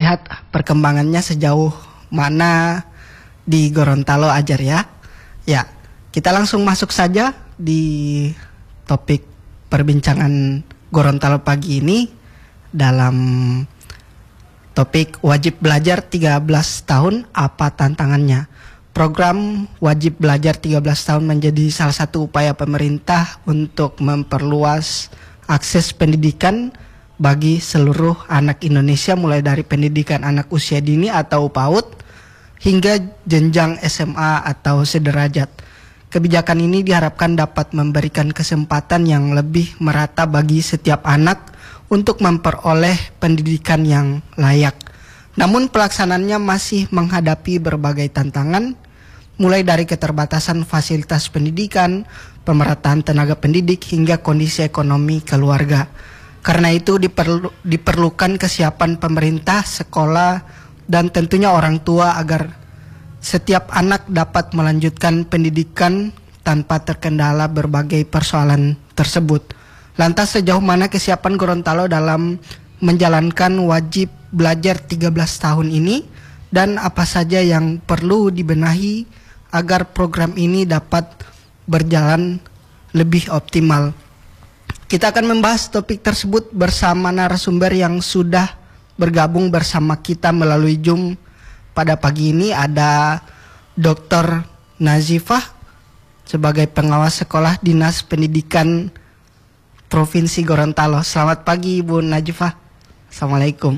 melihat perkembangannya sejauh mana di Gorontalo Ajar ya. Ya, kita langsung masuk saja di topik perbincangan Gorontalo pagi ini dalam topik wajib belajar 13 tahun apa tantangannya. Program wajib belajar 13 tahun menjadi salah satu upaya pemerintah untuk memperluas akses pendidikan bagi seluruh anak Indonesia mulai dari pendidikan anak usia dini atau PAUD hingga jenjang SMA atau sederajat. Kebijakan ini diharapkan dapat memberikan kesempatan yang lebih merata bagi setiap anak untuk memperoleh pendidikan yang layak. Namun pelaksanaannya masih menghadapi berbagai tantangan, mulai dari keterbatasan fasilitas pendidikan, pemerataan tenaga pendidik, hingga kondisi ekonomi keluarga. Karena itu diperlukan kesiapan pemerintah, sekolah, dan tentunya orang tua agar setiap anak dapat melanjutkan pendidikan tanpa terkendala berbagai persoalan tersebut. Lantas sejauh mana kesiapan Gorontalo dalam menjalankan wajib belajar 13 tahun ini, dan apa saja yang perlu dibenahi agar program ini dapat berjalan lebih optimal. Kita akan membahas topik tersebut bersama narasumber yang sudah bergabung bersama kita melalui Zoom pada pagi ini. Ada Dr. Nazifah sebagai pengawas sekolah Dinas Pendidikan Provinsi Gorontalo. Selamat pagi Ibu Nazifah. Assalamualaikum.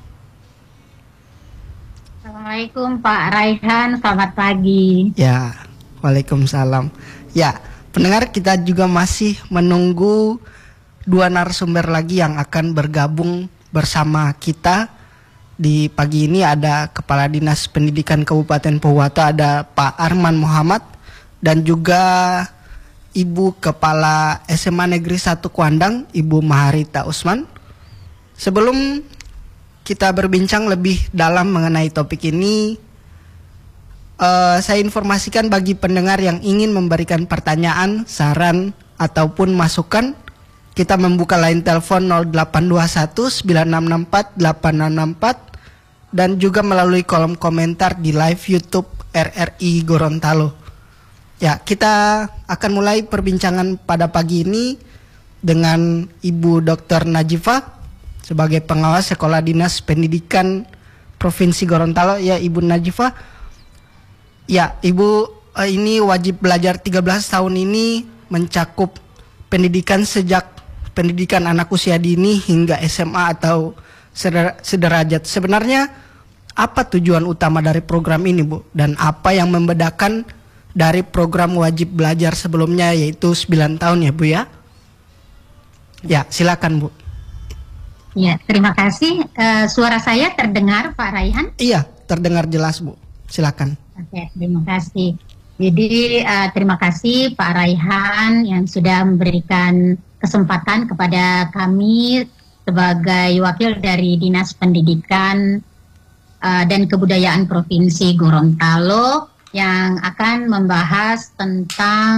Assalamualaikum Pak Raihan, selamat pagi. Ya, waalaikumsalam. Ya, pendengar, kita juga masih menunggu dua narasumber lagi yang akan bergabung bersama kita di pagi ini. Ada Kepala Dinas Pendidikan Kabupaten Pohuwato, ada Pak Arman Muhammad, dan juga Ibu Kepala SMA Negeri 1 Kuandang, Ibu Maharita Usman. Sebelum kita berbincang lebih dalam mengenai topik ini, saya informasikan bagi pendengar yang ingin memberikan pertanyaan, saran, ataupun masukan, kita membuka line telepon 0821 9664 8664 dan juga melalui kolom komentar di live YouTube RRI Gorontalo. Ya, kita akan mulai perbincangan pada pagi ini dengan Ibu Dr. Nazifah sebagai pengawas Sekolah Dinas Pendidikan Provinsi Gorontalo. Ya, Ibu Nazifah. Ya, Ibu, ini wajib belajar 13 tahun ini mencakup pendidikan sejak pendidikan anak usia dini hingga SMA atau sederajat. Sebenarnya apa tujuan utama dari program ini, Bu? Dan apa yang membedakan dari program wajib belajar sebelumnya, yaitu 9 tahun ya, Bu ya? Ya, silakan, Bu. Ya, terima kasih. Suara saya terdengar, Pak Raihan? Iya, terdengar jelas, Bu. Silakan. Oke, terima kasih. Jadi terima kasih Pak Raihan yang sudah memberikan kesempatan kepada kami sebagai wakil dari Dinas Pendidikan dan Kebudayaan Provinsi Gorontalo yang akan membahas tentang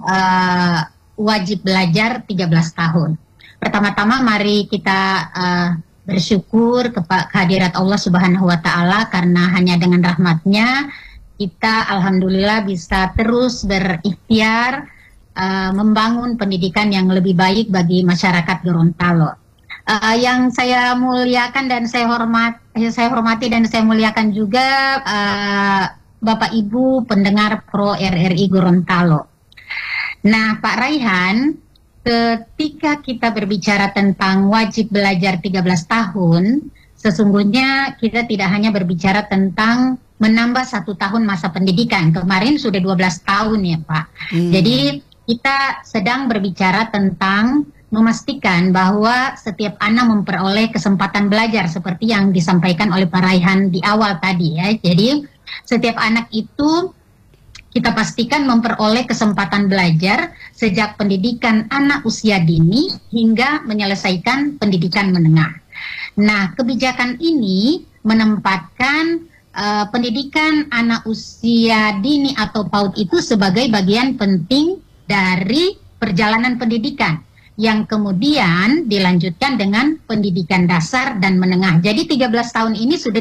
wajib belajar 13 tahun. Pertama-tama mari kita bersyukur kepada kehadirat Allah Subhanahu wa Ta'ala, karena hanya dengan rahmat-Nya kita alhamdulillah bisa terus berikhtiar membangun pendidikan yang lebih baik bagi masyarakat Gorontalo. Yang saya muliakan dan saya hormati dan saya muliakan juga Bapak Ibu pendengar Pro RRI Gorontalo. Nah, Pak Raihan, ketika kita berbicara tentang wajib belajar 13 tahun, sesungguhnya kita tidak hanya berbicara tentang menambah 1 tahun masa pendidikan. Kemarin sudah 12 tahun ya, Pak. Jadi kita sedang berbicara tentang memastikan bahwa setiap anak memperoleh kesempatan belajar seperti yang disampaikan oleh Pak Raihan di awal tadi ya. Jadi setiap anak itu kita pastikan memperoleh kesempatan belajar sejak pendidikan anak usia dini hingga menyelesaikan pendidikan menengah. Nah, kebijakan ini menempatkan pendidikan anak usia dini atau PAUD itu sebagai bagian penting dari perjalanan pendidikan yang kemudian dilanjutkan dengan pendidikan dasar dan menengah. Jadi 13 tahun ini sudah